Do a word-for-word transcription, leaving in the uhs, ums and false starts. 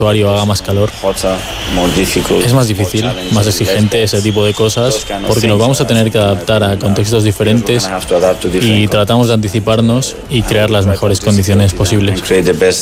vestuario haga más calor. Es más difícil, más exigente ese tipo de cosas, porque nos vamos a tener que adaptar a contextos diferentes y tratamos de anticiparnos y crear las mejores condiciones posibles.